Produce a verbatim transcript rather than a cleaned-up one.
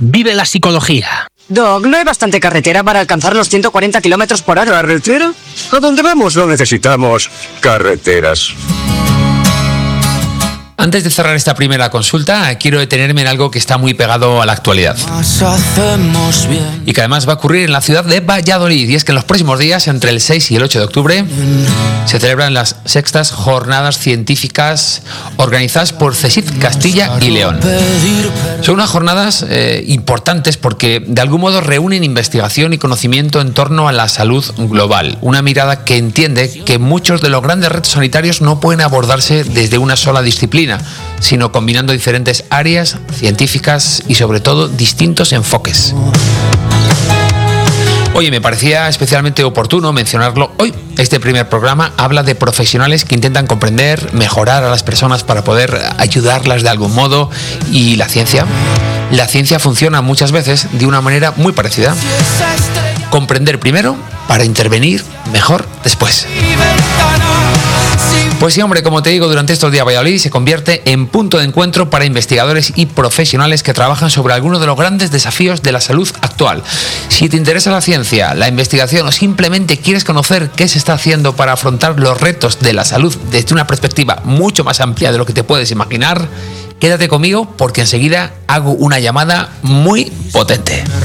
Vive la psicología. Doc, ¿no hay bastante carretera para alcanzar los ciento cuarenta kilómetros por hora? ¿Carretera? A donde vamos no necesitamos carreteras. Antes de cerrar esta primera consulta, quiero detenerme en algo que está muy pegado a la actualidad y que además va a ocurrir en la ciudad de Valladolid. Y es que en los próximos días, entre el seis y el ocho de octubre, se celebran las sextas jornadas científicas organizadas por CSIC Castilla y León. Son unas jornadas eh, importantes porque de algún modo reúnen investigación y conocimiento en torno a la salud global. Una mirada que entiende que muchos de los grandes retos sanitarios no pueden abordarse desde una sola disciplina, sino combinando diferentes áreas científicas y sobre todo distintos enfoques. Oye, me parecía especialmente oportuno mencionarlo hoy. Este primer programa habla de profesionales que intentan comprender, mejorar a las personas para poder ayudarlas de algún modo. ¿Y la ciencia? La ciencia funciona muchas veces de una manera muy parecida. Comprender primero para intervenir mejor después. Pues sí, hombre, como te digo, durante estos días Valladolid se convierte en punto de encuentro para investigadores y profesionales que trabajan sobre algunos de los grandes desafíos de la salud actual. Si te interesa la ciencia, la investigación o simplemente quieres conocer qué se está haciendo para afrontar los retos de la salud desde una perspectiva mucho más amplia de lo que te puedes imaginar, quédate conmigo porque enseguida hago una llamada muy potente.